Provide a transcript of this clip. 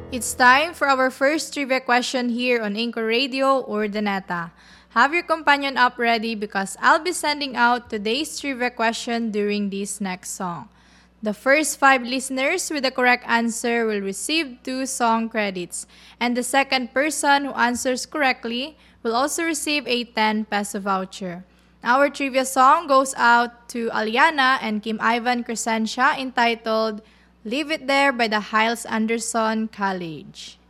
It's time for our first trivia question here on Anchor Radio or Daneta. Have your companion up ready because I'll be sending out today's trivia question during this next song. The first 5 listeners with the correct answer will receive 2 song credits, and the second person who answers correctly will also receive a 10 peso voucher. Our trivia song goes out to Aliana and Kim Ivan Crescentia entitled Leave It There by the Hiles Anderson College.